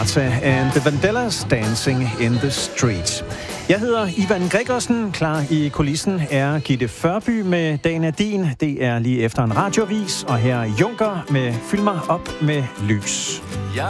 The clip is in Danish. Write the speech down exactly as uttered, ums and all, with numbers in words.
Martha and the Vandellas, Dancing in the Street. Jeg hedder Ivan Gregersen. Klar i kulissen er Gitte Førby med Dagen er din. Det er lige efter en radiovis, og her er Junker med Fyld mig op med lys.